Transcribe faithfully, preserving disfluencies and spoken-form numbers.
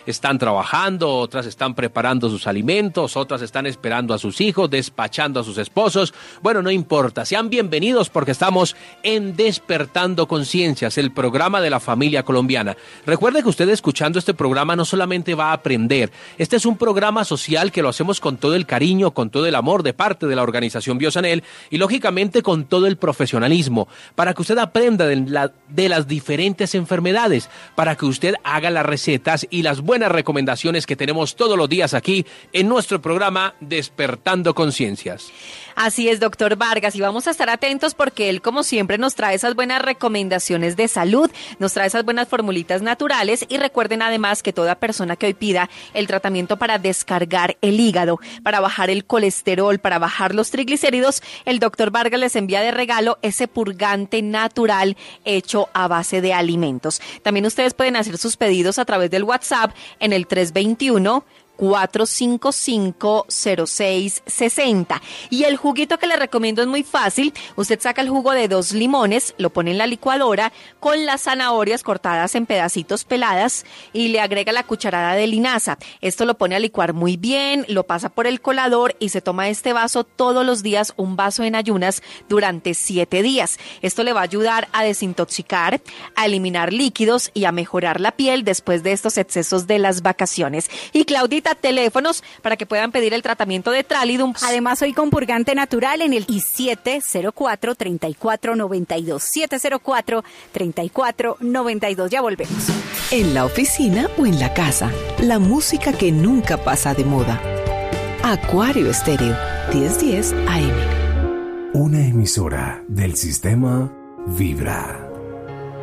están trabajando, otras están preparando sus alimentos, otras están esperando a sus hijos, despachando a sus esposos. Bueno, no importa, sean bienvenidos porque estamos en Despertando Conciencias, el programa de la familia colombiana. Recuerde que usted escuchando este programa no solamente va a aprender, este es un programa social que lo hacemos con todo el cariño, con todo el amor de parte de la organización Biosanel y lógicamente con todo el profesionalismo, para que usted aprenda de, la, de las diferentes enfermedades, para que usted haga las recetas y las buenas recomendaciones que tenemos todos los días aquí en nuestro programa Despertando Conciencias. Así es, doctor Vargas, y vamos a estar atentos porque él, como siempre, nos trae esas buenas recomendaciones de salud, nos trae esas buenas formulitas naturales, y recuerden además que toda persona que hoy pida el tratamiento para descargar el hígado, para bajar el colesterol, para bajar los triglicéridos, el doctor Vargas les envía de regalo ese purgante natural hecho a base de alimentos. También ustedes pueden hacer sus pedidos a través del WhatsApp en el tres dos uno, cuatro cinco cinco, cero seis seis cero. Y el juguito que le recomiendo es muy fácil. Usted saca el jugo de dos limones, lo pone en la licuadora con las zanahorias cortadas en pedacitos peladas y le agrega la cucharada de linaza. Esto lo pone a licuar muy bien, lo pasa por el colador y se toma este vaso todos los días, un vaso en ayunas durante siete días. Esto le va a ayudar a desintoxicar, a eliminar líquidos y a mejorar la piel después de estos excesos de las vacaciones. Y Claudita, teléfonos para que puedan pedir el tratamiento de Tralidum. Además, hoy con purgante natural en el I siete cero cuatro, treinta y cuatro noventa y dos. siete cero cuatro, treinta y cuatro noventa y dos. Ya volvemos. En la oficina o en la casa, la música que nunca pasa de moda. Acuario Estéreo, diez diez A M. Una emisora del sistema Vibra.